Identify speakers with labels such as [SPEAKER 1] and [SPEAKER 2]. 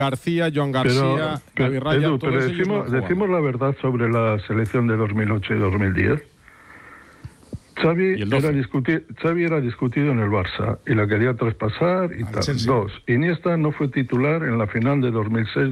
[SPEAKER 1] García, Joan García, David Raya,
[SPEAKER 2] Edu, pero decimos la verdad sobre la selección de 2008 y 2010. Xavi era discutido en el Barça y la quería traspasar y tal.
[SPEAKER 3] Chelsea.
[SPEAKER 2] 2. Iniesta no fue titular en la final de 2006